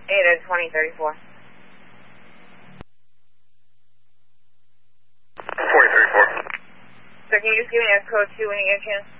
Ada 2034. 2034. So can you just give me a code 2 when you get a chance?